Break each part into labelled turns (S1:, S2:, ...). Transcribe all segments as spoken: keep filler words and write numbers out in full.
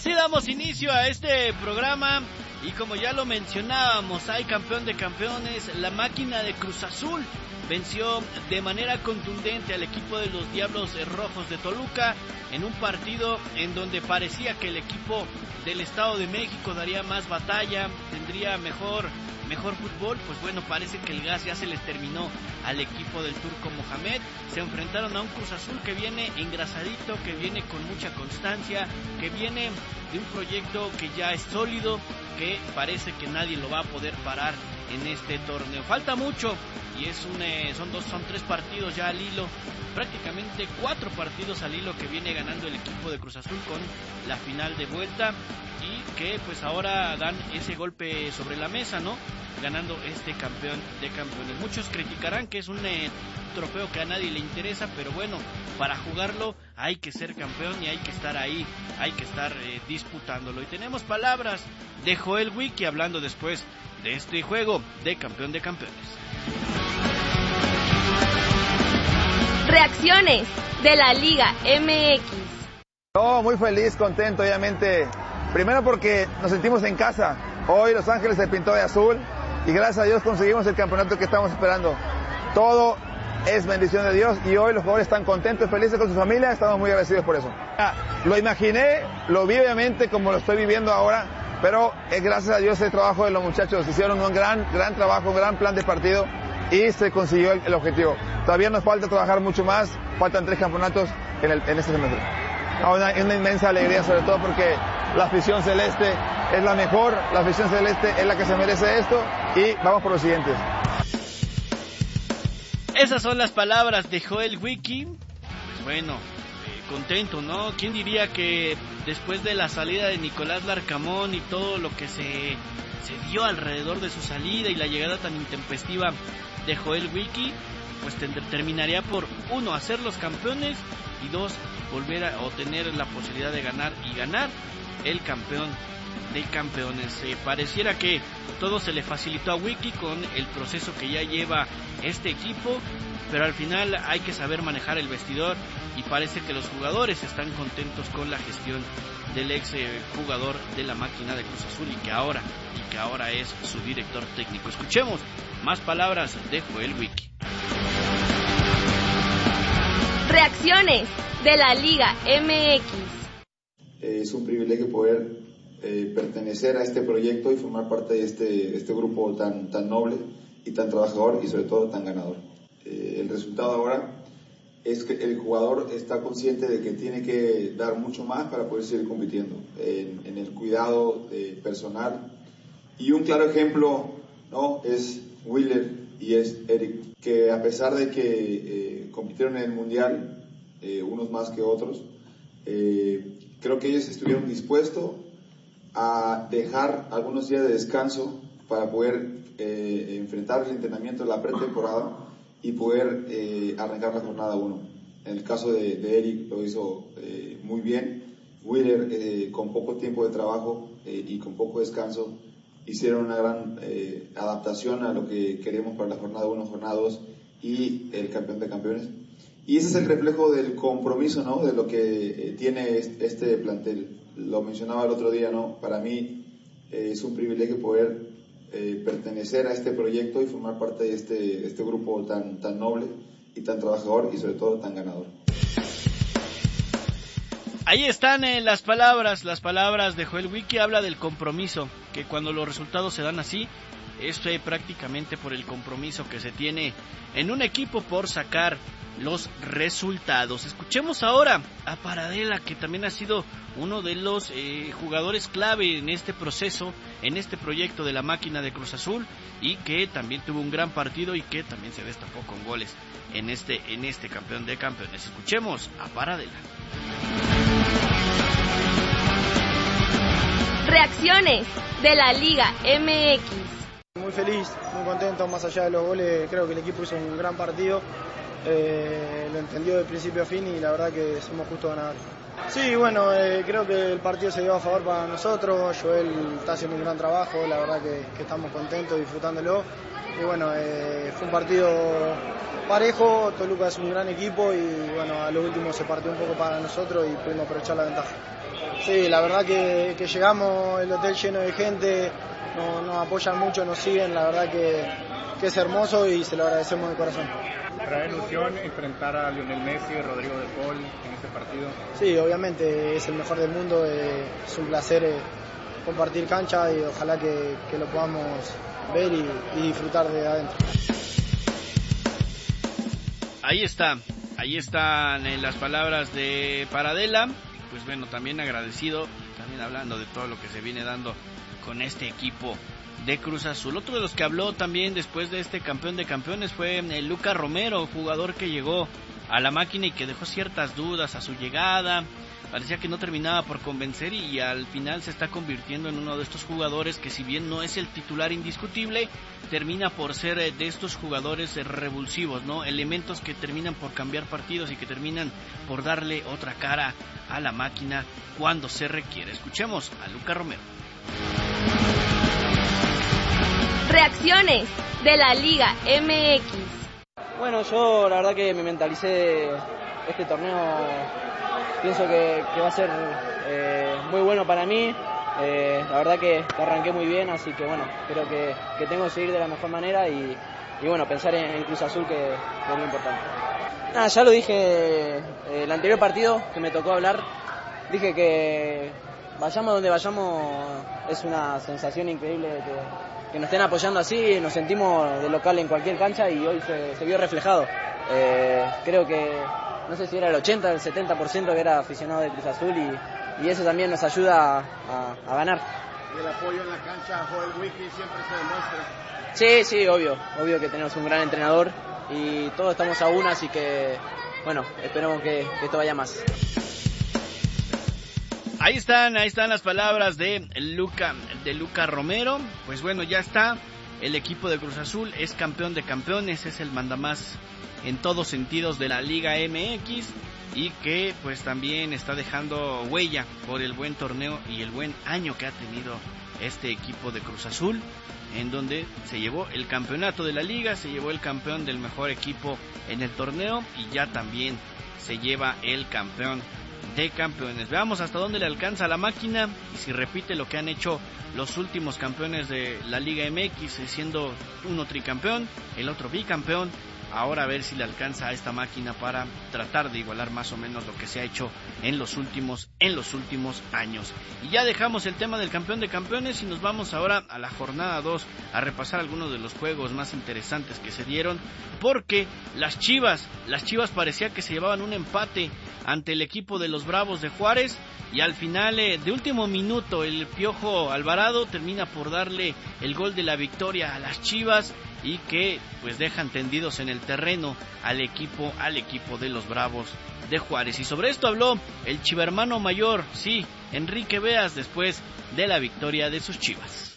S1: Así damos inicio a este programa y como ya lo mencionábamos, hay campeón de campeones, la máquina de Cruz Azul venció de manera contundente al equipo de los Diablos Rojos de Toluca en un partido en donde parecía que el equipo del Estado de México daría más batalla, tendría mejor, mejor fútbol. Pues bueno, parece que el gas ya se les terminó al equipo del Turco Mohamed. Se enfrentaron a un Cruz Azul que viene engrasadito, que viene con mucha constancia, que viene de un proyecto que ya es sólido, que parece que nadie lo va a poder parar en este torneo. Falta mucho y es un, eh, son dos, son tres partidos ya al hilo, prácticamente cuatro partidos al hilo que viene ganando el equipo de Cruz Azul con la final de vuelta y que pues ahora dan ese golpe sobre la mesa, ¿no? Ganando este campeón de campeones. Muchos criticarán que es un eh, trofeo que a nadie le interesa, pero bueno, para jugarlo hay que ser campeón y hay que estar ahí, hay que estar eh, disputándolo. Y tenemos palabras de Joel Wiki hablando después de este juego de campeón de campeones.
S2: Reacciones de la Liga M X.
S3: No, muy feliz, contento, obviamente. Primero porque nos sentimos en casa. Hoy Los Ángeles se pintó de azul y gracias a Dios conseguimos el campeonato que estamos esperando. Todo es bendición de Dios y hoy los jugadores están contentos, felices con su familia, estamos muy agradecidos por eso. Ah, lo imaginé, lo vi obviamente como lo estoy viviendo ahora, pero es gracias a Dios el trabajo de los muchachos. Hicieron un gran, gran trabajo, un gran plan de partido y se consiguió el, el objetivo. Todavía nos falta trabajar mucho más, faltan tres campeonatos en, el, en este semestre. Una, una inmensa alegría, sobre todo porque la afición celeste es la mejor, la afición celeste es la que se merece esto y vamos por los siguientes.
S1: Esas son las palabras de Joel Wiki. Pues bueno, eh, contento, ¿no? ¿Quién diría que después de la salida de Nicolás Larcamón y todo lo que se, se dio alrededor de su salida y la llegada tan intempestiva de Joel Wiki, pues te, terminaría por, uno, hacer los campeones y dos, volver a o tener la posibilidad de ganar y ganar el campeón de campeones? Eh, pareciera que todo se le facilitó a Wiki con el proceso que ya lleva este equipo, pero al final hay que saber manejar el vestidor y parece que los jugadores están contentos con la gestión del ex eh, jugador de la máquina de Cruz Azul y que ahora y que ahora es su director técnico. Escuchemos más palabras de Joel Wiki.
S2: Reacciones de la Liga M X.
S4: Es un privilegio poder eh, pertenecer a este proyecto y formar parte de este, este grupo tan, tan noble y tan trabajador y sobre todo tan ganador. Eh, el resultado ahora es que el jugador está consciente de que tiene que dar mucho más para poder seguir compitiendo en, en el cuidado eh, personal. Y un claro ejemplo, ¿no?, es Willer y es Eric, que a pesar de que eh, compitieron en el Mundial, eh, unos más que otros, eh, creo que ellos estuvieron dispuestos a dejar algunos días de descanso para poder eh, enfrentar el entrenamiento de la pretemporada y poder eh, arrancar la jornada uno. En el caso de, de Eric lo hizo eh, muy bien. Willer, eh, con poco tiempo de trabajo eh, y con poco descanso, hicieron una gran eh, adaptación a lo que queremos para la jornada uno, jornada dos y el campeón de campeones. Y ese es el reflejo del compromiso, ¿no?, de lo que eh, tiene este plantel. Lo mencionaba el otro día, ¿no? Para mí eh, es un privilegio poder eh, pertenecer a este proyecto y formar parte de este, este grupo tan, tan noble y tan trabajador y sobre todo tan ganador.
S1: Ahí están eh, las palabras, las palabras de Joel Wiki. Habla del compromiso, que cuando los resultados se dan así, es eh, prácticamente por el compromiso que se tiene en un equipo por sacar los resultados. Escuchemos ahora a Paradela, que también ha sido uno de los eh, jugadores clave en este proceso, en este proyecto de la máquina de Cruz Azul, y que también tuvo un gran partido y que también se destapó con goles en este, en este campeón de campeones. Escuchemos a Paradela.
S2: Reacciones de la Liga M X.
S5: Muy feliz, muy contento, más allá de los goles, creo que el equipo hizo un gran partido. Eh, lo entendió de principio a fin y la verdad que somos justos ganadores. Sí, bueno, eh, creo que el partido se dio a favor para nosotros. Joel está haciendo un gran trabajo, la verdad que, que estamos contentos, disfrutándolo. Y bueno, eh, fue un partido parejo. Toluca es un gran equipo y bueno, a lo último se partió un poco para nosotros y pudimos aprovechar la ventaja. Sí, la verdad que, que llegamos, el hotel lleno de gente, nos, nos apoyan mucho, nos siguen, la verdad que, que es hermoso y se lo agradecemos de corazón.
S6: ¿Trae ilusión enfrentar a Lionel Messi y Rodrigo de Paul en este partido?
S5: Sí, obviamente es el mejor del mundo, eh, es un placer eh, compartir cancha y ojalá que, que lo podamos ver y, y disfrutar de adentro.
S1: Ahí está, ahí están eh, las palabras de Paradela. Pues bueno, también agradecido, también hablando de todo lo que se viene dando con este equipo de Cruz Azul. Otro de los que habló también después de este campeón de campeones fue eh, Luca Romero, jugador que llegó a la máquina y que dejó ciertas dudas a su llegada. Parecía que no terminaba por convencer y al final se está convirtiendo en uno de estos jugadores que, si bien no es el titular indiscutible, termina por ser de estos jugadores revulsivos, ¿no? Elementos que terminan por cambiar partidos y que terminan por darle otra cara a la máquina cuando se requiere. Escuchemos a Luca Romero.
S2: Reacciones de la Liga M X.
S7: Bueno, yo la verdad que me mentalicé este torneo, pienso que, que va a ser eh, muy bueno para mí. Eh, la verdad que, que arranqué muy bien, así que bueno, creo que, que tengo que seguir de la mejor manera y, y bueno, pensar en, en Cruz Azul, que, que es lo importante. Nada, ya lo dije eh, el anterior partido que me tocó hablar, dije que vayamos donde vayamos, es una sensación increíble que, que nos estén apoyando así, nos sentimos de local en cualquier cancha y hoy se, se vio reflejado. Eh, creo que no sé si era el ochenta o el setenta por ciento que era aficionado de Cruz Azul y, y eso también nos ayuda a, a, a ganar.
S8: ¿Y el apoyo en la cancha, Joel Wiki, siempre se demuestra?
S7: Sí, sí, obvio, obvio que tenemos un gran entrenador y todos estamos a una, así que bueno, esperemos que, que esto vaya más.
S1: Ahí están, ahí están las palabras de Luca, de Luca Romero. Pues bueno, ya está, el equipo de Cruz Azul es campeón de campeones, es el mandamás en todos sentidos de la Liga M X y que pues también está dejando huella por el buen torneo y el buen año que ha tenido este equipo de Cruz Azul, en donde se llevó el campeonato de la liga, se llevó el campeón del mejor equipo en el torneo y ya también se lleva el campeón de campeones. Veamos hasta dónde le alcanza la máquina y si repite lo que han hecho los últimos campeones de la Liga M X, siendo uno tricampeón, el otro bicampeón. Ahora a ver si le alcanza a esta máquina para tratar de igualar más o menos lo que se ha hecho en los últimos en los últimos años. Y ya dejamos el tema del campeón de campeones y nos vamos ahora a la jornada dos a repasar algunos de los juegos más interesantes que se dieron, porque las Chivas, las Chivas parecía que se llevaban un empate ante el equipo de los Bravos de Juárez y al final eh, de último minuto el Piojo Alvarado termina por darle el gol de la victoria a las Chivas y que pues dejan tendidos en el terreno al equipo al equipo de los Bravos de Juárez. Y sobre esto habló el chivermano mayor, sí, Enrique Beas, después de la victoria de sus Chivas.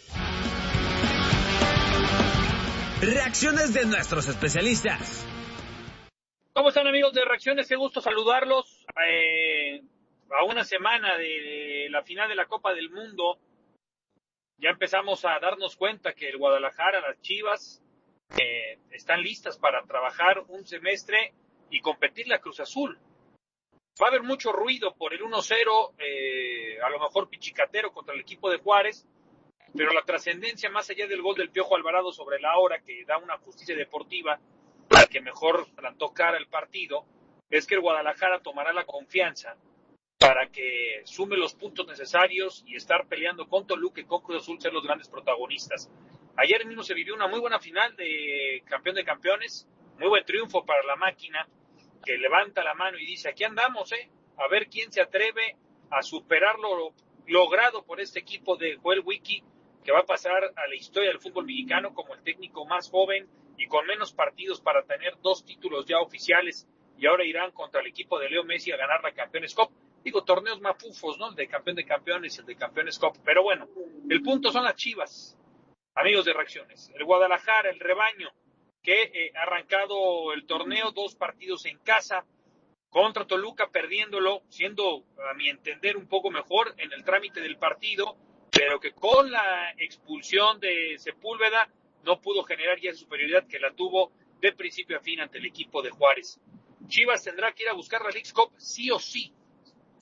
S9: Reacciones de nuestros especialistas.
S10: ¿Cómo están, amigos de Reacciones? Qué gusto saludarlos eh, a una semana de la final de la Copa del Mundo. Ya empezamos a darnos cuenta que el Guadalajara, las Chivas, eh, están listas para trabajar un semestre y competir la Cruz Azul. Va a haber mucho ruido por el uno cero, eh, a lo mejor pichicatero contra el equipo de Juárez, pero la trascendencia más allá del gol del Piojo Alvarado sobre la hora, que da una justicia deportiva al que mejor plantó cara el partido, es que el Guadalajara tomará la confianza para que sume los puntos necesarios y estar peleando con Toluca y con Cruz Azul, ser los grandes protagonistas. Ayer mismo se vivió una muy buena final de campeón de campeones, muy buen triunfo para la máquina, que levanta la mano y dice, aquí andamos, eh, a ver quién se atreve a superar lo logrado por este equipo de Joel Wiki, que va a pasar a la historia del fútbol mexicano como el técnico más joven y con menos partidos para tener dos títulos ya oficiales, y ahora irán contra el equipo de Leo Messi a ganar la Campeones Cup. Digo, torneos mafufos, ¿no? El de campeón de campeones y el de Campeones Cup. Pero bueno, el punto son las Chivas, amigos de Reacciones. El Guadalajara, el rebaño, que eh, ha arrancado el torneo, dos partidos en casa, contra Toluca perdiéndolo, siendo, a mi entender, un poco mejor en el trámite del partido, pero que con la expulsión de Sepúlveda no pudo generar ya esa superioridad que la tuvo de principio a fin ante el equipo de Juárez. Chivas tendrá que ir a buscar la Leagues Cup sí o sí,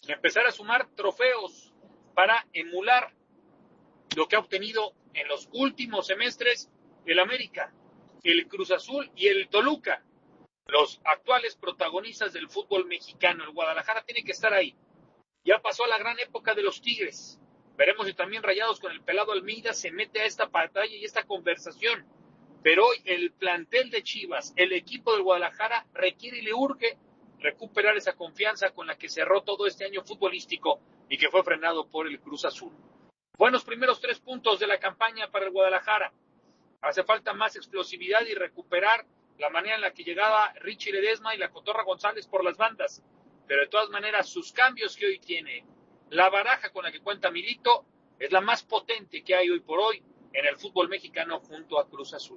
S10: empezar a sumar trofeos para emular lo que ha obtenido en los últimos semestres el América, el Cruz Azul y el Toluca, los actuales protagonistas del fútbol mexicano. El Guadalajara tiene que estar ahí. Ya pasó la gran época de los Tigres. Veremos si también Rayados con el pelado Almeida se mete a esta batalla y esta conversación. Pero hoy el plantel de Chivas, el equipo del Guadalajara, requiere y le urge recuperar esa confianza con la que cerró todo este año futbolístico y que fue frenado por el Cruz Azul. Buenos primeros tres puntos de la campaña para el Guadalajara. Hace falta más explosividad y recuperar la manera en la que llegaba Richie Ledesma y la Cotorra González por las bandas. Pero de todas maneras, sus cambios que hoy tiene, la baraja con la que cuenta Milito, es la más potente que hay hoy por hoy en el fútbol mexicano junto a Cruz Azul.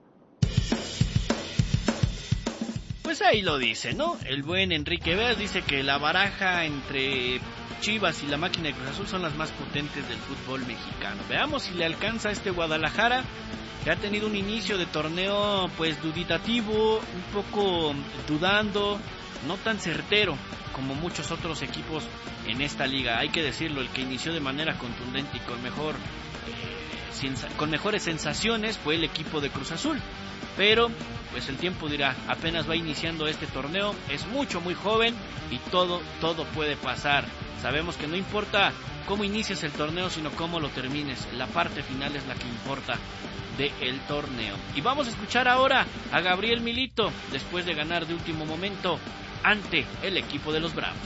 S1: Pues ahí lo dice, ¿no? El buen Enrique Veas dice que la baraja entre Chivas y la máquina de Cruz Azul son las más potentes del fútbol mexicano. Veamos si le alcanza a este Guadalajara, que ha tenido un inicio de torneo pues duditativo, un poco dudando, no tan certero como muchos otros equipos en esta liga. Hay que decirlo, el que inició de manera contundente y con mejor eh, con mejores sensaciones fue el equipo de Cruz Azul. Pero pues el tiempo dirá, apenas va iniciando este torneo, es mucho muy joven y todo, todo puede pasar. Sabemos que no importa cómo inicies el torneo, sino cómo lo termines. La parte final es la que importa del torneo. Y vamos a escuchar ahora a Gabriel Milito, después de ganar de último momento ante el equipo de los Bravos.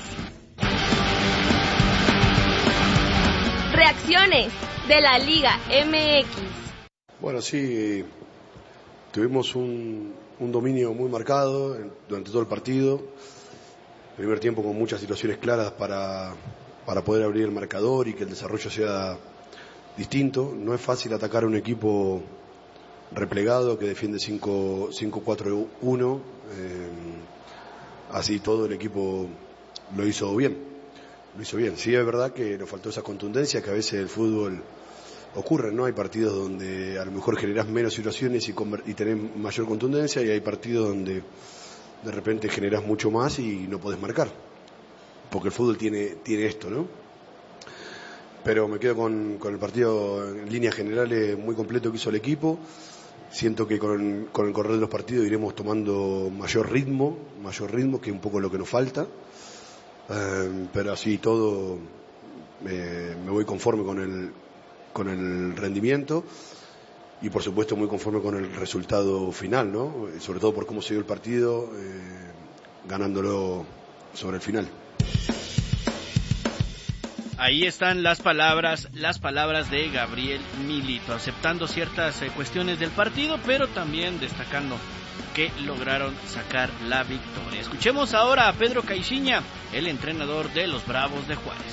S2: Reacciones de la Liga M X.
S11: Bueno, sí, tuvimos un, un dominio muy marcado durante todo el partido. Primer tiempo con muchas situaciones claras para, para poder abrir el marcador y que el desarrollo sea distinto. No es fácil atacar a un equipo replegado que defiende cinco cuatro uno. Eh, así todo el equipo lo hizo bien. Lo hizo bien. Sí, es verdad que nos faltó esa contundencia que a veces el fútbol ocurre, ¿no? Hay partidos donde a lo mejor generás menos situaciones y, y tenés mayor contundencia, y hay partidos donde de repente generás mucho más y no podés marcar, porque el fútbol tiene, tiene esto, ¿no? Pero me quedo con, con el partido en líneas generales muy completo que hizo el equipo. Siento que con, con el correr de los partidos iremos tomando mayor ritmo, mayor ritmo, que es un poco lo que nos falta. Eh, pero así todo eh, me voy conforme con el, con el rendimiento y por supuesto muy conforme con el resultado final, ¿no? Sobre todo por cómo se dio el partido, eh, ganándolo sobre el final.
S1: Ahí están las palabras, las palabras de Gabriel Milito, aceptando ciertas eh, cuestiones del partido, pero también destacando que lograron sacar la victoria. Escuchemos ahora a Pedro Caixinha, el entrenador de los Bravos de Juárez.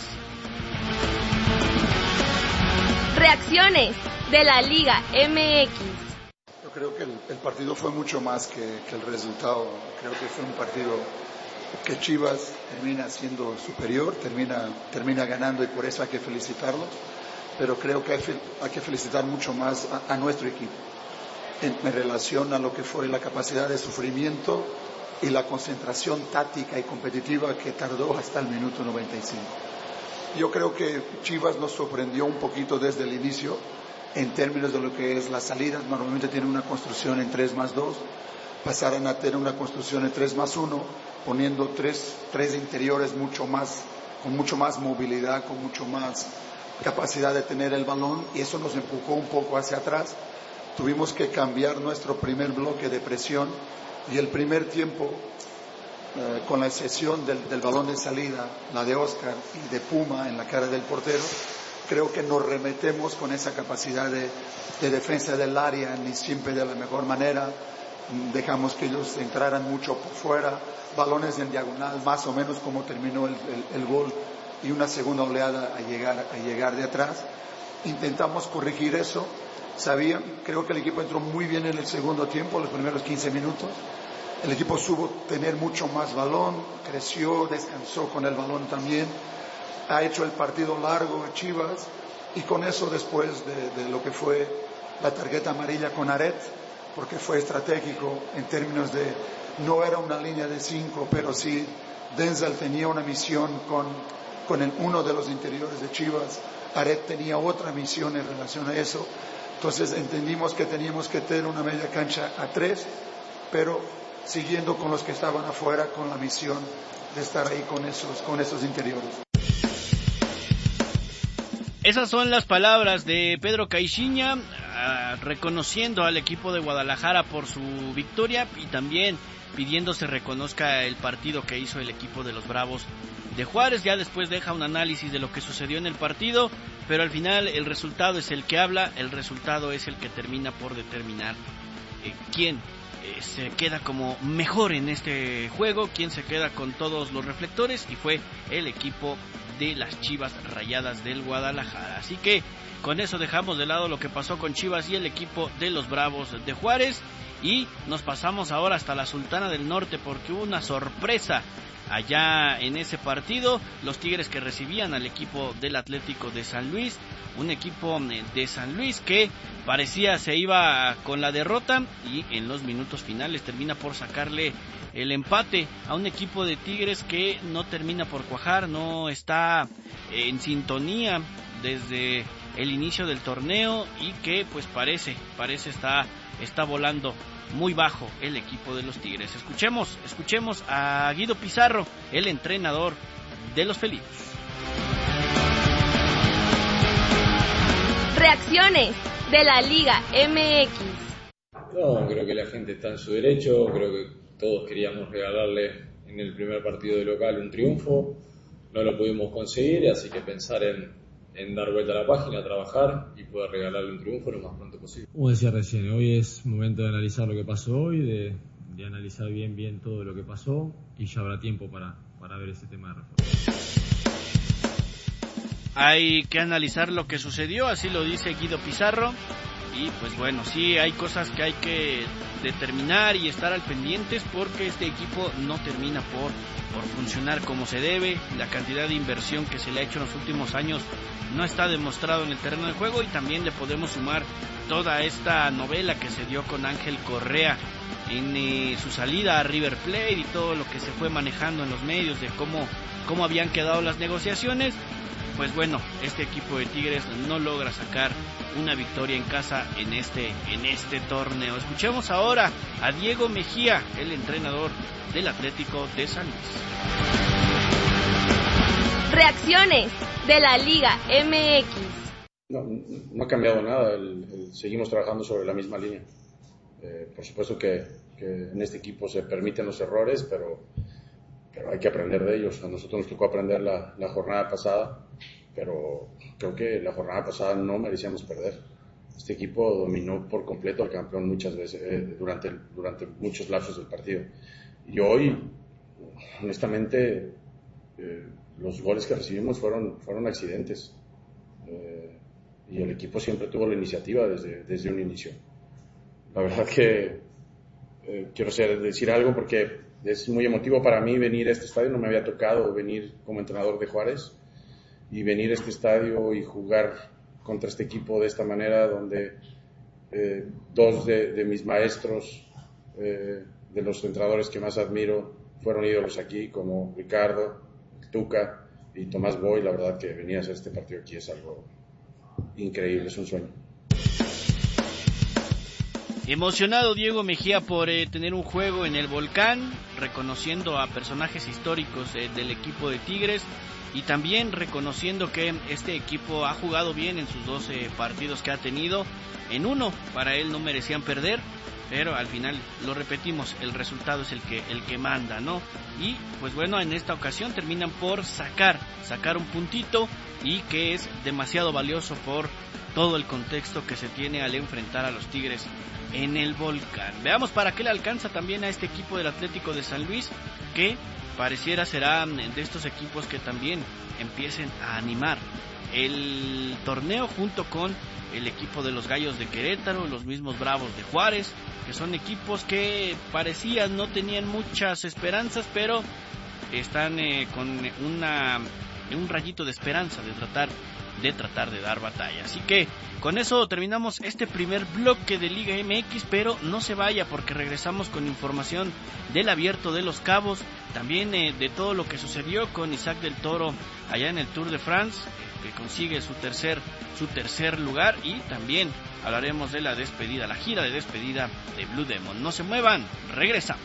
S2: Reacciones de la Liga M X.
S12: Yo creo que el, el partido fue mucho más que, que el resultado. Creo que fue un partido que Chivas termina siendo superior, termina, termina ganando, y por eso hay que felicitarlos. Pero creo que hay, hay que felicitar mucho más a, a nuestro equipo en, en relación a lo que fue la capacidad de sufrimiento y la concentración táctica y competitiva que tardó hasta el minuto noventa y cinco. Yo creo que Chivas nos sorprendió un poquito desde el inicio en términos de lo que es la salida. Normalmente tiene una construcción en tres más dos, pasaron a tener una construcción en tres más uno, poniendo tres, tres interiores mucho más, con mucho más movilidad, con mucho más capacidad de tener el balón, y eso nos empujó un poco hacia atrás. Tuvimos que cambiar nuestro primer bloque de presión, y el primer tiempo, eh, con la excepción del, del balón de salida, la de Oscar y de Puma en la cara del portero, creo que nos remetemos con esa capacidad de, de defensa del área, ni siempre de la mejor manera. Dejamos que ellos entraran mucho por fuera, balones en diagonal, más o menos como terminó el, el, el gol, y una segunda oleada a llegar, a llegar de atrás. Intentamos corregir eso. Sabía, creo que el equipo entró muy bien en el segundo tiempo, los primeros quince minutos. El equipo supo tener mucho más balón, creció, descansó con el balón también. Ha hecho el partido largo a Chivas, y con eso, después de, de lo que fue la tarjeta amarilla con Aret, porque fue estratégico en términos de, no era una línea de cinco, pero sí Denzel tenía una misión con, con el, uno de los interiores de Chivas. Aret tenía otra misión en relación a eso. Entonces entendimos que teníamos que tener una media cancha a tres, pero siguiendo con los que estaban afuera con la misión de estar ahí con esos, con esos interiores.
S1: Esas son las palabras de Pedro Caixinha, uh, reconociendo al equipo de Guadalajara por su victoria y también pidiendo se reconozca el partido que hizo el equipo de los Bravos de Juárez. Ya después deja un análisis de lo que sucedió en el partido, pero al final el resultado es el que habla, el resultado es el que termina por determinar eh, quién eh, se queda como mejor en este juego, quién se queda con todos los reflectores, y fue el equipo de las Chivas Rayadas del Guadalajara. Así que con eso dejamos de lado lo que pasó con Chivas y el equipo de los Bravos de Juárez, y nos pasamos ahora hasta la Sultana del Norte, porque hubo una sorpresa allá en ese partido. Los Tigres que recibían al equipo del Atlético de San Luis, un equipo de San Luis que parecía se iba con la derrota, y en los minutos finales termina por sacarle el empate a un equipo de Tigres que no termina por cuajar, no está en sintonía desde el inicio del torneo, y que pues parece, parece está, está volando muy bajo el equipo de los Tigres. Escuchemos, escuchemos a Guido Pizarro, el entrenador de los felinos.
S2: Reacciones de la Liga M X.
S13: No, creo que la gente está en su derecho, creo que todos queríamos regalarle en el primer partido de local un triunfo, no lo pudimos conseguir, así que pensar en, en dar vuelta a la página, trabajar y poder regalarle un triunfo lo más pronto posible.
S14: Como decía recién, hoy es momento de analizar lo que pasó hoy, de, de analizar bien bien todo lo que pasó, y ya habrá tiempo para, para ver ese tema de reforma.
S1: Hay que analizar lo que sucedió, así lo dice Guido Pizarro, y pues bueno, sí hay cosas que hay que determinar y estar al pendientes, porque este equipo no termina por, por funcionar como se debe. La cantidad de inversión que se le ha hecho en los últimos años no está demostrado en el terreno de juego, y también le podemos sumar toda esta novela que se dio con Ángel Correa en eh, su salida a River Plate, y todo lo que se fue manejando en los medios de cómo, cómo habían quedado las negociaciones. Pues bueno, este equipo de Tigres no logra sacar una victoria en casa en este, en este torneo. Escuchemos ahora a Diego Mejía, el entrenador del Atlético de San Luis.
S2: Reacciones de la Liga M X.
S13: No, no ha cambiado nada, el, el, seguimos trabajando sobre la misma línea. Eh, por supuesto que, que en este equipo se permiten los errores, pero, pero hay que aprender de ellos. A nosotros nos tocó aprender la, la jornada pasada, pero creo que la jornada pasada no merecíamos perder. Este equipo dominó por completo al campeón muchas veces, eh, durante, durante muchos lapsos del partido. Y hoy, honestamente, eh, los goles que recibimos fueron, fueron accidentes. Eh, y el equipo siempre tuvo la iniciativa desde, desde un inicio. La verdad que eh, quiero ser, decir algo porque es muy emotivo para mí venir a este estadio. No me había tocado venir como entrenador de Juárez, y venir a este estadio y jugar contra este equipo de esta manera, donde eh, dos de, de mis maestros, eh, de los entrenadores que más admiro, fueron ídolos aquí, como Ricardo, Tuca y Tomás Boy. La verdad que venir a hacer este partido aquí es algo increíble, es un sueño.
S1: Emocionado Diego Mejía por eh, tener un juego en el Volcán, reconociendo a personajes históricos eh, del equipo de Tigres, y también reconociendo que este equipo ha jugado bien en sus doce partidos que ha tenido. En uno, para él no merecían perder, pero al final, lo repetimos, el resultado es el que, el que manda, ¿no? Y pues bueno, en esta ocasión terminan por sacar, sacar un puntito, y que es demasiado valioso por todo el contexto que se tiene al enfrentar a los Tigres en el Volcán. Veamos para qué le alcanza también a este equipo del Atlético de San Luis, que pareciera será de estos equipos que también empiecen a animar el torneo junto con el equipo de los Gallos de Querétaro, los mismos Bravos de Juárez, que son equipos que parecían no tenían muchas esperanzas, pero están eh, con una un rayito de esperanza de tratar de tratar de dar batalla. Así que con eso terminamos este primer bloque de Liga M X, pero no se vaya porque regresamos con información del Abierto de los Cabos, también eh, de todo lo que sucedió con Isaac del Toro allá en el Tour de France, que consigue su tercer, su tercer lugar, y también hablaremos de la despedida, la gira de despedida de Blue Demon. No se muevan, regresamos.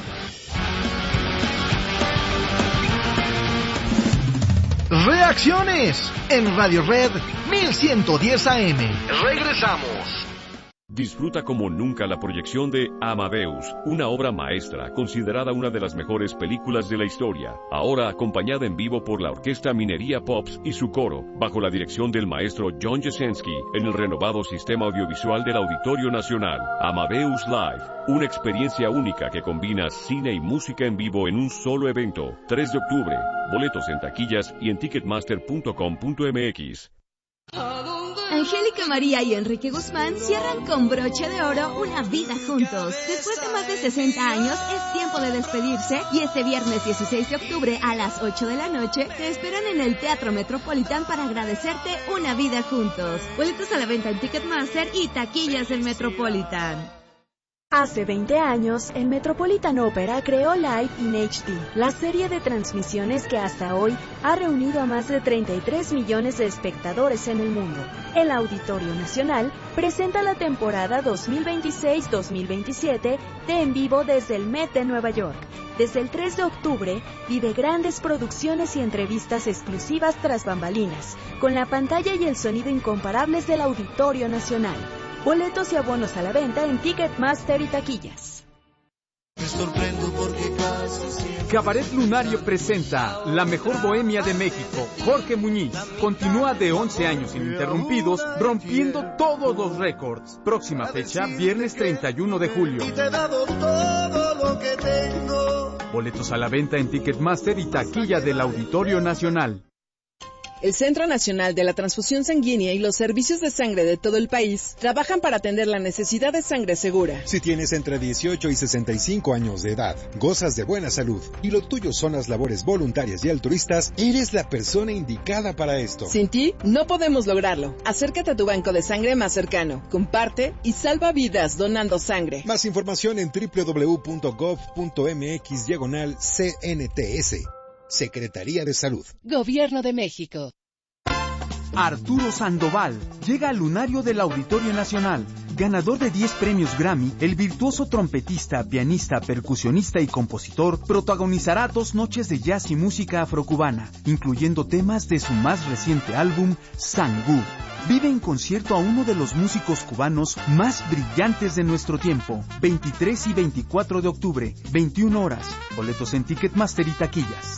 S15: Reacciones en Radio Red mil ciento diez A M. Regresamos.
S16: Disfruta como nunca la proyección de Amadeus, una obra maestra considerada una de las mejores películas de la historia, ahora acompañada en vivo por la Orquesta Minería Pops y su coro, bajo la dirección del maestro John Jasenski, en el renovado sistema audiovisual del Auditorio Nacional. Amadeus Live, una experiencia única que combina cine y música en vivo en un solo evento. tres de octubre, boletos en taquillas y en ticketmaster punto com punto m x.
S17: Angélica María y Enrique Guzmán cierran con broche de oro una vida juntos. Después de más de sesenta años, es tiempo de despedirse y este viernes dieciséis de octubre a las ocho de la noche te esperan en el Teatro Metropolitan para agradecerte una vida juntos. Boletos a la venta en Ticketmaster y taquillas del Metropolitan.
S18: Hace veinte años, el Metropolitan Opera creó Live in H D, la serie de transmisiones que hasta hoy ha reunido a más de treinta y tres millones de espectadores en el mundo. El Auditorio Nacional presenta la temporada dos mil veintiséis dos mil veintisiete de En Vivo desde el Met de Nueva York. Desde el tres de octubre, vive grandes producciones y entrevistas exclusivas tras bambalinas, con la pantalla y el sonido incomparables del Auditorio Nacional. Boletos y abonos a la venta en Ticketmaster y taquillas.
S19: Cabaret Lunario presenta La Mejor Bohemia de México. Jorge Muñiz continúa de once años ininterrumpidos, rompiendo todos los récords. Próxima fecha, viernes treinta y uno de julio. Boletos a la venta en Ticketmaster y taquilla del Auditorio Nacional.
S20: El Centro Nacional de la Transfusión Sanguínea y los servicios de sangre de todo el país trabajan para atender la necesidad de sangre segura.
S21: Si tienes entre dieciocho y sesenta y cinco años de edad, gozas de buena salud y lo tuyo son las labores voluntarias y altruistas, eres la persona indicada para esto.
S20: Sin ti, no podemos lograrlo. Acércate a tu banco de sangre más cercano, comparte y salva vidas donando sangre.
S21: Más información en doble u doble u doble u punto gov punto m x diagonal C N T S. Secretaría de Salud.
S20: Gobierno de México.
S19: Arturo Sandoval llega al lunario del Auditorio Nacional. Ganador de diez premios Grammy, el virtuoso trompetista, pianista, percusionista y compositor protagonizará dos noches de jazz y música afrocubana, incluyendo temas de su más reciente álbum, Sangú. Vive en concierto a uno de los músicos cubanos más brillantes de nuestro tiempo. veintitrés y veinticuatro de octubre, veintiuna horas. Boletos en Ticketmaster y taquillas.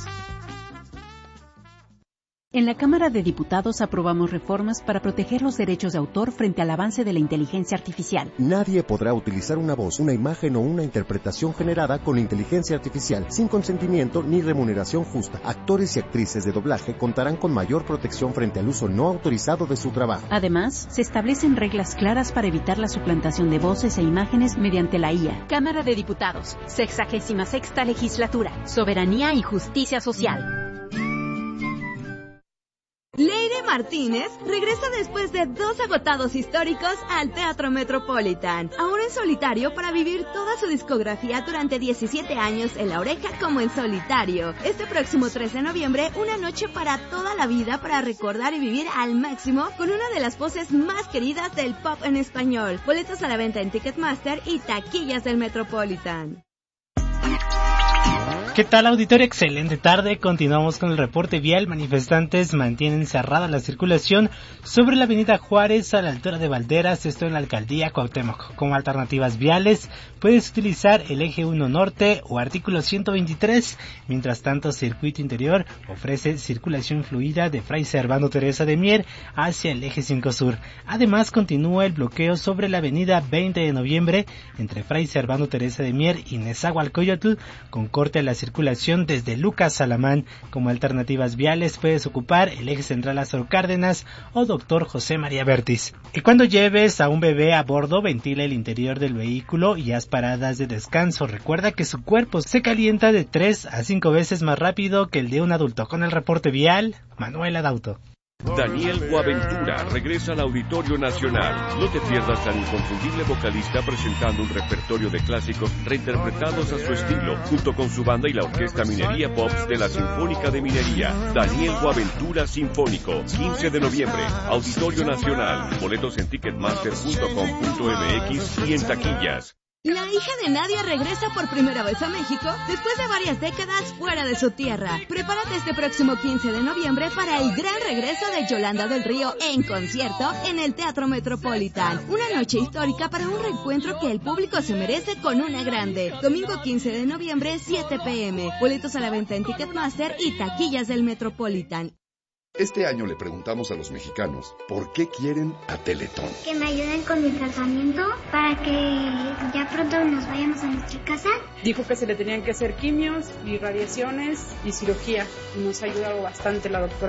S22: En la Cámara de Diputados aprobamos reformas para proteger los derechos de autor frente al avance de la inteligencia artificial.
S23: Nadie podrá utilizar una voz, una imagen o una interpretación generada con inteligencia artificial sin consentimiento ni remuneración justa. Actores y actrices de doblaje contarán con mayor protección frente al uso no autorizado de su trabajo.
S22: Además, se establecen reglas claras para evitar la suplantación de voces e imágenes mediante la I A.
S2: Cámara de Diputados, sexagésima sexta legislatura, soberanía y justicia social.
S17: Leire Martínez regresa después de dos agotados históricos al Teatro Metropolitan, ahora en solitario para vivir toda su discografía durante diecisiete años en La Oreja como en solitario. Este próximo tres de noviembre, una noche para toda la vida para recordar y vivir al máximo con una de las voces más queridas del pop en español. Boletos a la venta en Ticketmaster y taquillas del Metropolitan.
S24: ¿Qué tal, auditorio? Excelente tarde. Continuamos con el reporte vial. Manifestantes mantienen cerrada la circulación sobre la avenida Juárez a la altura de Valderas, esto en la alcaldía Cuauhtémoc. Como alternativas viales, puedes utilizar el eje uno norte o artículo ciento veintitrés. Mientras tanto, Circuito Interior ofrece circulación fluida de Fray Servando Teresa de Mier hacia el eje cinco sur. Además, continúa el bloqueo sobre la avenida veinte de noviembre entre Fray Servando Teresa de Mier y Nezahualcóyotl, con corte a la circulación desde Lucas Salamán. Como alternativas viales puedes ocupar el eje central Lázaro Cárdenas o Doctor José María Vértiz. Y cuando lleves a un bebé a bordo, ventila el interior del vehículo y haz paradas de descanso. Recuerda que su cuerpo se calienta de tres a cinco veces más rápido que el de un adulto. Con el reporte vial, Manuel Adauto.
S16: Daniel Boaventura regresa al Auditorio Nacional. No te pierdas al inconfundible vocalista presentando un repertorio de clásicos reinterpretados a su estilo, junto con su banda y la Orquesta Minería Pops de la Sinfónica de Minería. Daniel Boaventura Sinfónico, quince de noviembre, Auditorio Nacional. Boletos en ticketmaster punto com punto m x y en taquillas.
S17: La hija de Nadia regresa por primera vez a México después de varias décadas fuera de su tierra. Prepárate este próximo quince de noviembre para el gran regreso de Yolanda del Río en concierto en el Teatro Metropolitan. Una noche histórica para un reencuentro que el público se merece con una grande. Domingo quince de noviembre, siete p m Boletos a la venta en Ticketmaster y taquillas del Metropolitan.
S3: Este año le preguntamos a los mexicanos por qué quieren a Teletón.
S4: Que me ayuden con mi tratamiento para que ya pronto nos vayamos a nuestra casa.
S5: Dijo que se le tenían que hacer quimios y radiaciones y cirugía. Y nos ha ayudado bastante la doctora.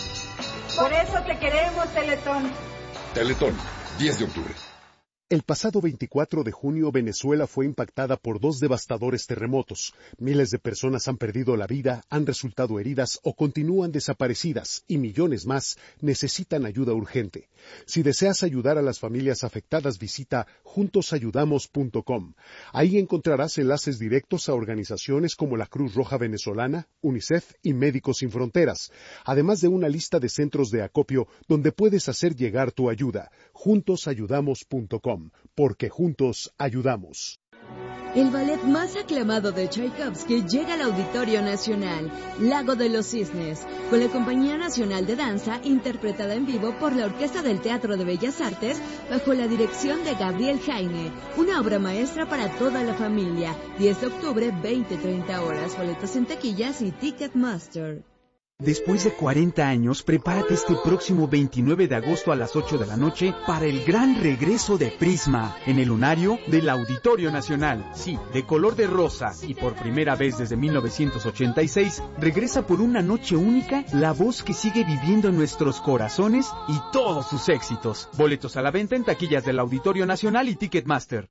S6: Por eso te queremos, Teletón.
S3: Teletón, diez de octubre.
S25: El pasado veinticuatro de junio, Venezuela fue impactada por dos devastadores terremotos. Miles de personas han perdido la vida, han resultado heridas o continúan desaparecidas, y millones más necesitan ayuda urgente. Si deseas ayudar a las familias afectadas, visita juntos ayudamos punto com. Ahí encontrarás enlaces directos a organizaciones como la Cruz Roja Venezolana, UNICEF y Médicos Sin Fronteras, además de una lista de centros de acopio donde puedes hacer llegar tu ayuda. juntos ayudamos punto com. Porque juntos ayudamos.
S17: El ballet más aclamado de Tchaikovsky llega al Auditorio Nacional, Lago de los Cisnes, con la Compañía Nacional de Danza, interpretada en vivo por la Orquesta del Teatro de Bellas Artes, bajo la dirección de Gabriel Jaime. Una obra maestra para toda la familia. diez de octubre, veinte a treinta horas. Boletos en taquillas y Ticketmaster.
S19: Después de cuarenta años, prepárate este próximo veintinueve de agosto a las ocho de la noche para el gran regreso de Prisma en el lunario del Auditorio Nacional. Sí, de color de rosa y por primera vez desde mil novecientos ochenta y seis, regresa por una noche única la voz que sigue viviendo en nuestros corazones y todos sus éxitos. Boletos a la venta en taquillas del Auditorio Nacional y Ticketmaster.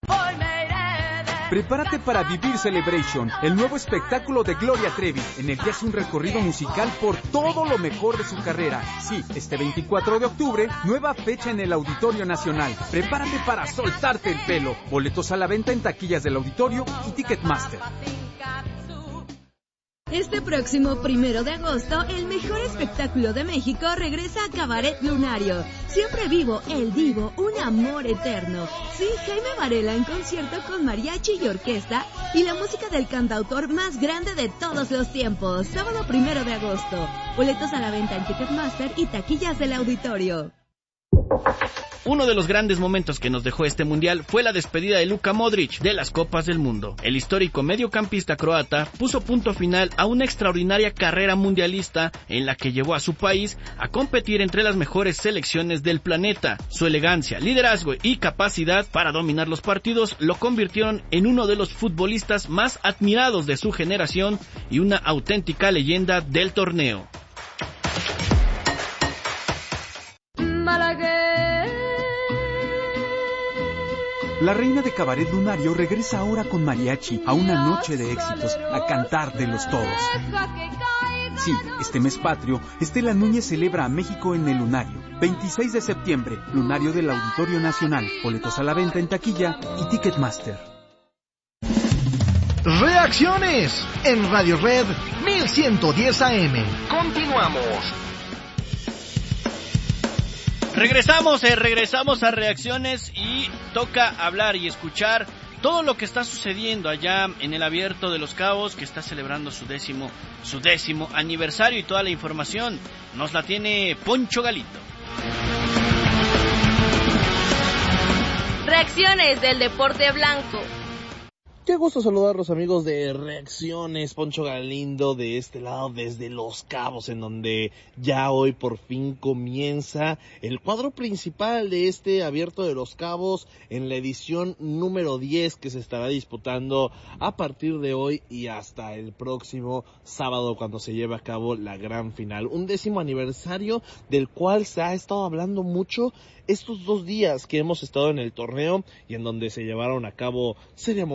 S19: Prepárate para vivir Celebration, el nuevo espectáculo de Gloria Trevi, en el que hace un recorrido musical por todo lo mejor de su carrera. Sí, este veinticuatro de octubre, nueva fecha en el Auditorio Nacional. Prepárate para soltarte el pelo. Boletos a la venta en taquillas del Auditorio y Ticketmaster.
S17: Este próximo primero de agosto, el mejor espectáculo de México regresa a Cabaret Lunario. Siempre vivo, el divo, un amor eterno. Sí, Jaime Varela en concierto con mariachi y orquesta y la música del cantautor más grande de todos los tiempos. Sábado primero de agosto. Boletos a la venta en Ticketmaster y taquillas del Auditorio.
S1: Uno de los grandes momentos que nos dejó este mundial fue la despedida de Luka Modric de las Copas del Mundo. El histórico mediocampista croata puso punto final a una extraordinaria carrera mundialista en la que llevó a su país a competir entre las mejores selecciones del planeta. Su elegancia, liderazgo y capacidad para dominar los partidos lo convirtieron en uno de los futbolistas más admirados de su generación y una auténtica leyenda del torneo.
S19: La reina de Cabaret Lunario regresa ahora con mariachi a una noche de éxitos, a cantártelos todos. Sí, este mes patrio, Estela Núñez celebra a México en el Lunario. veintiséis de septiembre, Lunario del Auditorio Nacional. Boletos a la venta en taquilla y Ticketmaster.
S15: Reacciones en Radio Red mil ciento diez A M. Continuamos.
S1: Regresamos, eh, regresamos a Reacciones y toca hablar y escuchar todo lo que está sucediendo allá en el Abierto de Los Cabos, que está celebrando su décimo, su décimo aniversario, y toda la información nos la tiene Poncho Galito.
S26: Reacciones del deporte blanco.
S27: Qué gusto saludarlos, amigos de Reacciones. Poncho Galindo de este lado desde Los Cabos, en donde ya hoy por fin comienza el cuadro principal de este Abierto de Los Cabos en la edición número diez, que se estará disputando a partir de hoy y hasta el próximo sábado, cuando se lleve a cabo la gran final. Un décimo aniversario del cual se ha estado hablando mucho estos dos días que hemos estado en el torneo, y en donde se llevaron a cabo ceremonias como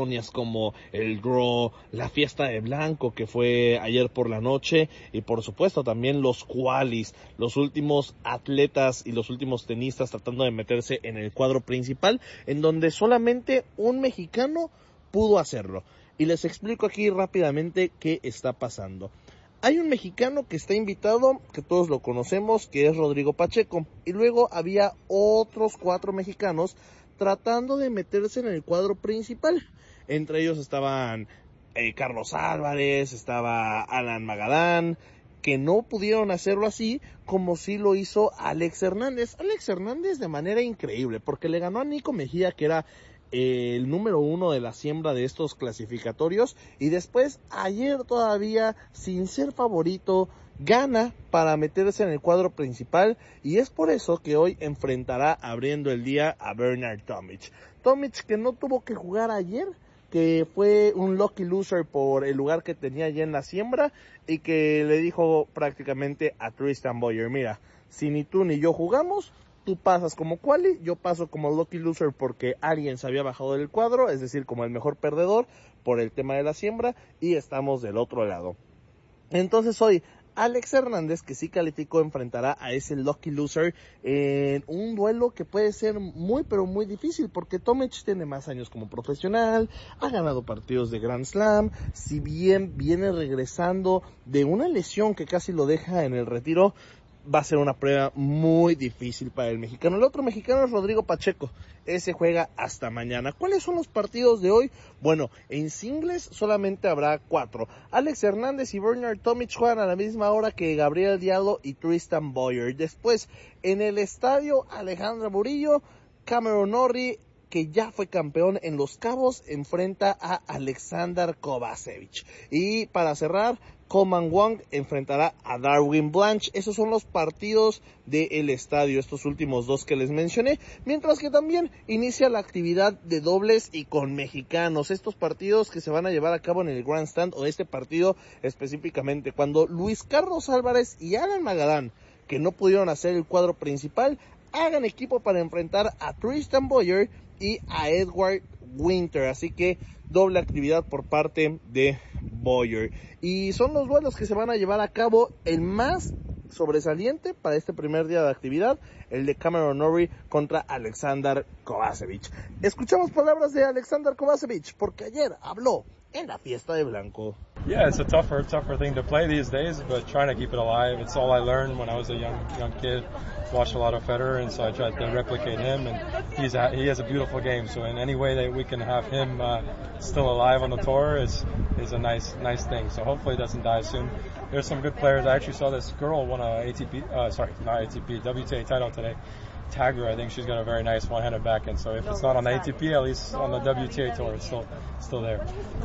S27: como el Draw, la fiesta de blanco que fue ayer por la noche y por supuesto también los qualis, los últimos atletas y los últimos tenistas tratando de meterse en el cuadro principal, en donde solamente un mexicano pudo hacerlo. Y les explico aquí rápidamente qué está pasando. Hay un mexicano que está invitado, que todos lo conocemos, que es Rodrigo Pacheco. Y luego había otros cuatro mexicanos tratando de meterse en el cuadro principal. Entre ellos estaban eh, Carlos Álvarez, estaba Alan Magadán, que no pudieron hacerlo así como sí lo hizo Alex Hernández. Alex Hernández de manera increíble, porque le ganó a Nico Mejía, que era el número uno de la siembra de estos clasificatorios, y después ayer todavía sin ser favorito gana para meterse en el cuadro principal, y es por eso que hoy enfrentará abriendo el día a Bernard Tomic. Tomic que no tuvo que jugar ayer, que fue un lucky loser por el lugar que tenía allá en la siembra, y que le dijo prácticamente a Tristan Boyer: mira, si ni tú ni yo jugamos, tú pasas como quali, yo paso como lucky loser porque alguien se había bajado del cuadro, es decir, como el mejor perdedor por el tema de la siembra, y estamos del otro lado. Entonces hoy Alex Hernández, que sí calificó, enfrentará a ese lucky loser en un duelo que puede ser muy pero muy difícil, porque Tomic tiene más años como profesional, ha ganado partidos de Grand Slam, si bien viene regresando de una lesión que casi lo deja en el retiro, va a ser una prueba muy difícil para el mexicano. El otro mexicano es Rodrigo Pacheco. Ese juega hasta mañana. ¿Cuáles son los partidos de hoy? Bueno, en singles solamente habrá cuatro. Alex Hernández y Bernard Tomic juegan a la misma hora que Gabriel Diallo y Tristan Boyer. Después, en el estadio Alejandro Murillo, Cameron Norrie, que ya fue campeón en Los Cabos, enfrenta a Alexander Kovacevic. Y para cerrar, Coleman Wong enfrentará a Darwin Blanche. Esos son los partidos del estadio, estos últimos dos que les mencioné. Mientras que también inicia la actividad de dobles y con mexicanos. Estos partidos que se van a llevar a cabo en el Grandstand, o este partido específicamente, cuando Luis Carlos Álvarez y Alan Magadán, que no pudieron hacer el cuadro principal, hagan equipo para enfrentar a Tristan Boyer y a Edward Winter. Así que doble actividad por parte de Boyer. Y son los duelos que se van a llevar a cabo. El más sobresaliente para este primer día de actividad, el de Cameron Norrie contra Alexander Kovacevic. Escuchamos palabras de Alexander Kovacevic, porque ayer habló en la fiesta de blanco.
S7: Yeah, it's a tougher, tougher thing to play these days, but trying to keep it alive. It's all I learned when I was a young, young kid. Watched a lot of Federer, and so I tried to replicate him. And he's a, he has a beautiful game. So in any way that we can have him uh, still alive on the tour is is a nice, nice thing. So hopefully it doesn't die soon. There's some good players. I actually saw this girl won a A T P, uh, sorry, not A T P, W T A title today. Tag her, I think she's got a very nice one-handed backhand. So if it's not on the A T P, at least on the W T A tour, it's still still there.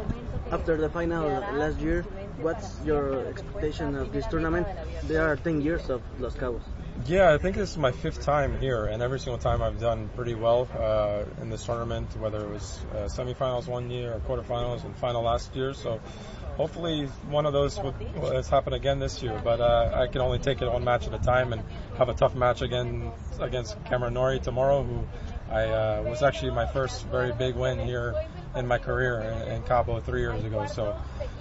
S8: After the final last year, what's your expectation of this tournament? There are ten years of Los Cabos.
S7: Yeah, I think this is my fifth time here, and every single time I've done pretty well uh, in this tournament, whether it was uh, semifinals one year or quarterfinals and final last year. So hopefully one of those would will happen again this year, but uh, I can only take it one match at a time and have a tough match again against Cameron Norrie tomorrow, who I uh, was actually my first very big win here in my career in, in Cabo three years ago. So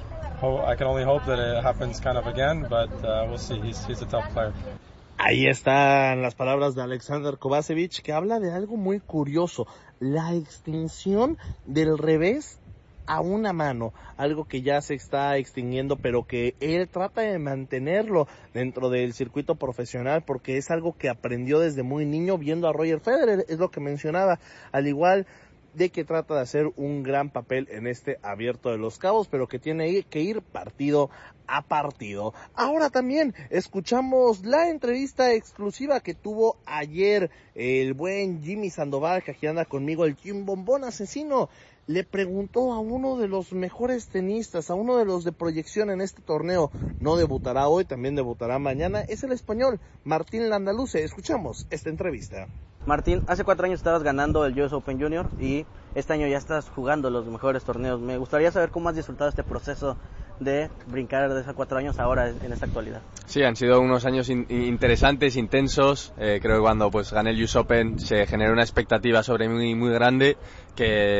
S7: ho- I can only hope that it happens kind of again, but uh, we'll see. He's, he's a tough player.
S27: Ahí están las palabras de Alexander Kovacevic, que habla de algo muy curioso: la extinción del revés a una mano, algo que ya se está extinguiendo, pero que él trata de mantenerlo dentro del circuito profesional, porque es algo que aprendió desde muy niño viendo a Roger Federer, es lo que mencionaba, al igual de que trata de hacer un gran papel en este Abierto de Los Cabos, pero que tiene que ir partido a partido. Ahora también escuchamos la entrevista exclusiva que tuvo ayer el buen Jimmy Sandoval, que aquí anda conmigo, el Jim Bombón Asesino. Le preguntó a uno de los mejores tenistas, a uno de los de proyección en este torneo. No debutará hoy, también debutará mañana. Es el español Martín Landaluce. Escuchamos esta entrevista.
S8: Martín, hace cuatro años estabas ganando el U S Open Junior y este año ya estás jugando los mejores torneos. Me gustaría saber cómo has disfrutado este proceso de brincar de esos cuatro años ahora en esta actualidad.
S9: Sí, han sido unos años in- interesantes, intensos. Eh, creo que cuando pues gané el U S Open se generó una expectativa sobre mí muy grande que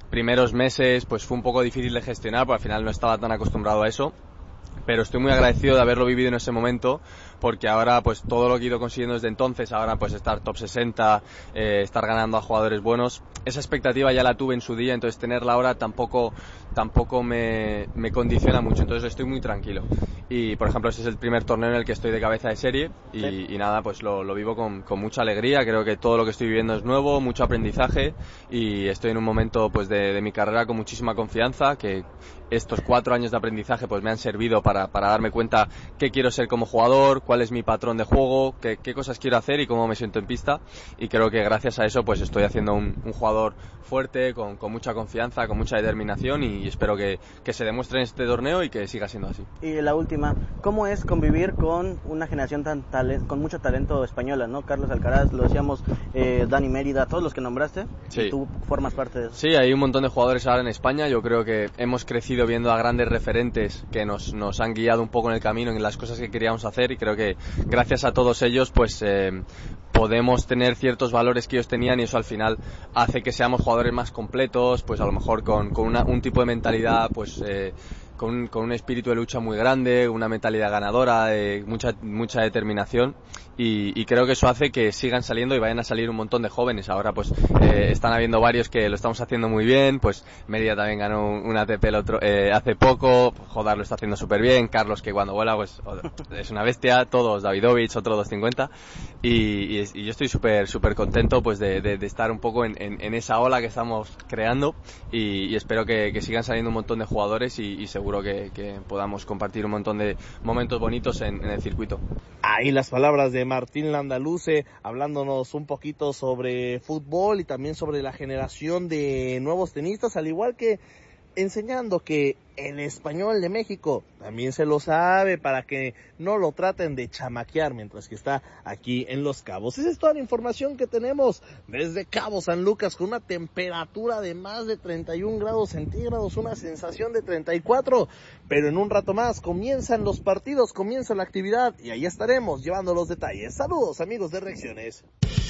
S9: primeros meses pues fue un poco difícil de gestionar, porque al final no estaba tan acostumbrado a eso. Pero estoy muy agradecido de haberlo vivido en ese momento, porque ahora pues todo lo que he ido consiguiendo desde entonces, ahora pues estar top sesenta, eh, estar ganando a jugadores buenos, esa expectativa ya la tuve en su día, entonces tenerla ahora tampoco tampoco me, me condiciona mucho, entonces estoy muy tranquilo. Y por ejemplo ese es el primer torneo en el que estoy de cabeza de serie y, sí. y nada, pues lo, lo vivo con, con mucha alegría, creo que todo lo que estoy viviendo es nuevo, mucho aprendizaje y estoy en un momento pues de, de mi carrera con muchísima confianza, que estos cuatro años de aprendizaje pues me han servido para, para darme cuenta qué quiero ser como jugador, cuál es mi patrón de juego, qué, qué cosas quiero hacer y cómo me siento en pista, y creo que gracias a eso pues estoy haciendo un, un jugador fuerte, con, con mucha confianza, con mucha determinación, y espero que, que se demuestre en este torneo y que siga siendo así.
S8: Y la última, ¿cómo es convivir con una generación tan talent, con mucho talento española, ¿no? Carlos Alcaraz, lo decíamos, eh, Dani Mérida, todos los que nombraste,
S9: sí.
S8: y tú formas parte de eso.
S9: Sí, hay un montón de jugadores ahora en España, yo creo que hemos crecido viendo a grandes referentes que nos, nos han guiado un poco en el camino, en las cosas que queríamos hacer, y creo que gracias a todos ellos pues eh, podemos tener ciertos valores que ellos tenían, y eso al final hace que seamos jugadores más completos, pues a lo mejor con, con una, un tipo de mentalidad pues eh, con, con un espíritu de lucha muy grande, una mentalidad ganadora, eh, mucha, mucha determinación, y, y creo que eso hace que sigan saliendo y vayan a salir un montón de jóvenes. Ahora pues eh, están habiendo varios que lo estamos haciendo muy bien, pues Mérida también ganó un, un A T P el otro, eh, hace poco, Jodar lo está haciendo súper bien, Carlos que cuando vuela pues es una bestia, todos, Davidovich, otro doscientos cincuenta, y, y, y yo estoy súper súper contento pues de, de, de estar un poco en, en, en esa ola que estamos creando, y, y espero que, que sigan saliendo un montón de jugadores, y, y seguro que, que podamos compartir un montón de momentos bonitos en, en el circuito.
S27: Ahí las palabras de Martín Landaluce, hablándonos un poquito sobre fútbol y también sobre la generación de nuevos tenistas, al igual que enseñando que el español de México también se lo sabe, para que no lo traten de chamaquear mientras que está aquí en Los Cabos. Esa es toda la información que tenemos desde Cabo San Lucas, con una temperatura de más de treinta y un grados centígrados, una sensación de treinta y cuatro, pero en un rato más comienzan los partidos, comienza la actividad, y ahí estaremos llevando los detalles. Saludos, amigos de Reacciones.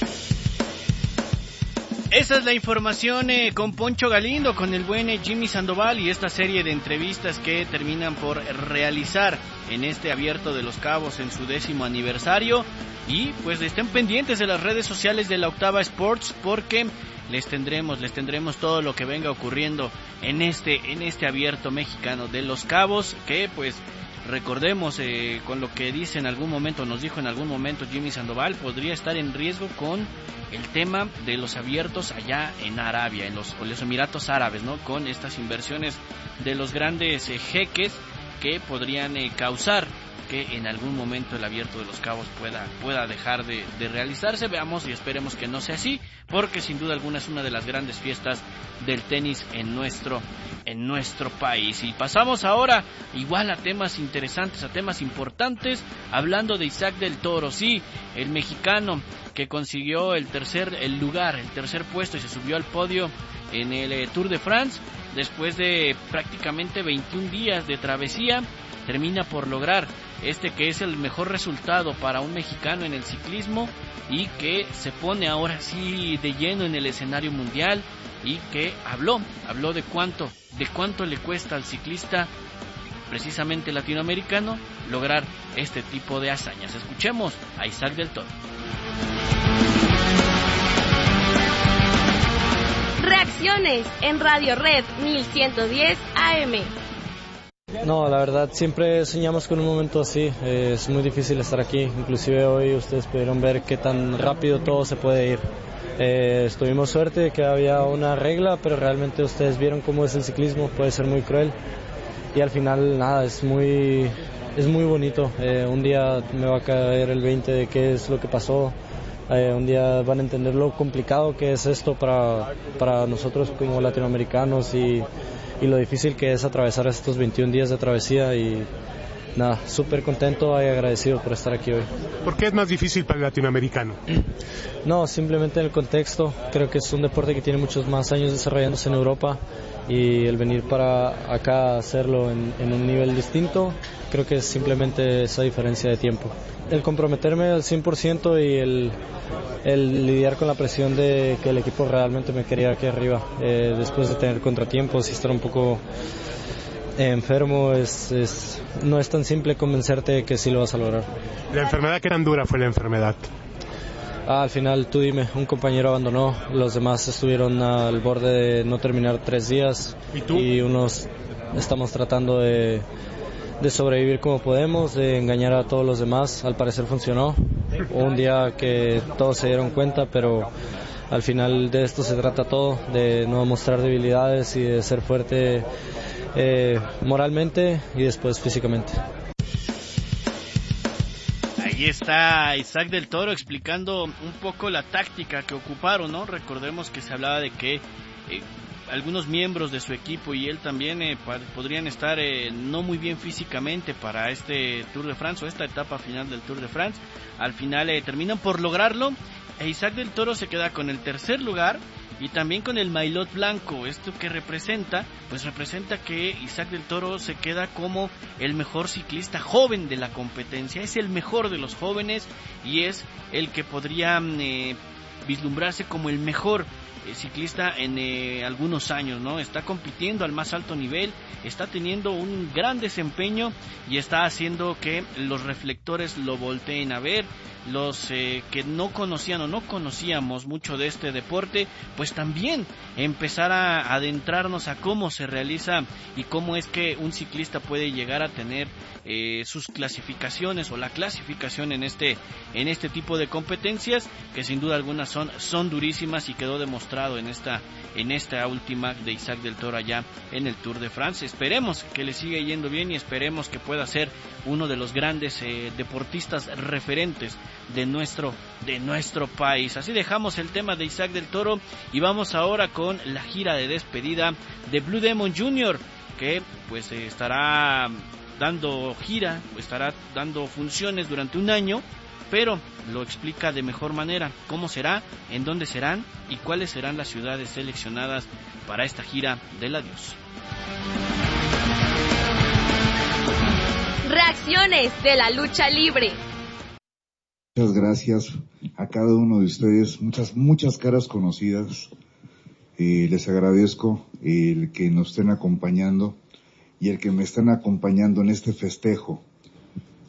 S1: Esa es la información eh, con Poncho Galindo, con el buen eh, Jimmy Sandoval, y esta serie de entrevistas que terminan por realizar en este Abierto de Los Cabos en su décimo aniversario. Y pues estén pendientes de las redes sociales de la Octava Sports, porque les tendremos, les tendremos todo lo que venga ocurriendo en este, en este Abierto mexicano de Los Cabos, que pues recordemos, eh, con lo que dice en algún momento, nos dijo en algún momento Jimmy Sandoval, podría estar en riesgo con el tema de los abiertos allá en Arabia, en los, los Emiratos Árabes, ¿no? Con estas inversiones de los grandes eh, jeques que podrían eh, causar que en algún momento el Abierto de Los Cabos pueda, pueda dejar de, de realizarse. Veamos y esperemos que no sea así, porque sin duda alguna es una de las grandes fiestas del tenis en nuestro, en nuestro país. Y pasamos ahora igual a temas interesantes, a temas importantes, hablando de Isaac del Toro. Sí, el mexicano que consiguió el tercer el lugar, el tercer puesto, y se subió al podio en el eh, Tour de France, después de prácticamente veintiún días de travesía, termina por lograr este que es el mejor resultado para un mexicano en el ciclismo, y que se pone ahora sí de lleno en el escenario mundial, y que habló, habló de cuánto, de cuánto le cuesta al ciclista precisamente latinoamericano lograr este tipo de hazañas. Escuchemos a Isaac del Toro.
S26: Reacciones en Radio Red mil ciento diez A M.
S10: No, la verdad siempre soñamos con un momento así, eh, es muy difícil estar aquí, inclusive hoy ustedes pudieron ver qué tan rápido todo se puede ir. Eh, tuvimos suerte de que había una regla, pero realmente ustedes vieron cómo es el ciclismo, puede ser muy cruel, y al final nada, es muy, es muy bonito. Eh, un día me va a caer el veinte de qué es lo que pasó. Eh, un día van a entender lo complicado que es esto para, para nosotros como latinoamericanos, y, y lo difícil que es atravesar estos veintiún días de travesía, y nada, súper contento y agradecido por estar aquí hoy.
S11: ¿Por qué es más difícil para el latinoamericano?
S10: No, simplemente en el contexto. Creo que es un deporte que tiene muchos más años desarrollándose en Europa, y el venir para acá a hacerlo en, en un nivel distinto, creo que es simplemente esa diferencia de tiempo. El comprometerme al cien por ciento y el, el lidiar con la presión de que el equipo realmente me quería aquí arriba, eh, después de tener contratiempos y estar un poco enfermo, es, es no es tan simple convencerte de que sí lo vas a lograr.
S11: ¿La enfermedad qué tan dura fue la enfermedad?
S10: Ah, al final, tú dime, un compañero abandonó, los demás estuvieron al borde de no terminar tres días.
S11: ¿Y tú?
S10: Y unos estamos tratando de, de sobrevivir como podemos, de engañar a todos los demás. Al parecer funcionó. Un día que todos se dieron cuenta, pero al final de esto se trata todo, de no mostrar debilidades y de ser fuerte eh, moralmente y después físicamente.
S1: Ahí está Isaac del Toro explicando un poco la táctica que ocuparon, ¿no? Recordemos que se hablaba de que eh, algunos miembros de su equipo y él también eh, podrían estar eh, no muy bien físicamente para este Tour de France o esta etapa final del Tour de France. Al final eh, terminan por lograrlo e Isaac del Toro se queda con el tercer lugar y también con el maillot blanco. ¿Esto qué representa? Pues representa que Isaac del Toro se queda como el mejor ciclista joven de la competencia, es el mejor de los jóvenes y es el que podría eh, vislumbrarse como el mejor eh, ciclista en eh, algunos años, ¿no? Está compitiendo al más alto nivel, está teniendo un gran desempeño y está haciendo que los reflectores lo volteen a ver. Los eh, que no conocían o no conocíamos mucho de este deporte, pues también empezar a adentrarnos a cómo se realiza y cómo es que un ciclista puede llegar a tener eh, sus clasificaciones o la clasificación en este en este tipo de competencias, que sin duda alguna son son durísimas y quedó demostrado en esta en esta última de Isaac del Toro allá en el Tour de France. Esperemos que le siga yendo bien y esperemos que pueda ser uno de los grandes eh, deportistas referentes de nuestro de nuestro país. Así dejamos el tema de Isaac del Toro y vamos ahora con la gira de despedida de Blue Demon junior, que pues eh, estará dando gira, estará dando funciones durante un año, pero lo explica de mejor manera cómo será, en dónde serán y cuáles serán las ciudades seleccionadas para esta gira del adiós.
S26: Reacciones de la lucha libre.
S12: Muchas gracias a cada uno de ustedes, muchas, muchas caras conocidas. Eh, les agradezco el que nos estén acompañando y el que me estén acompañando en este festejo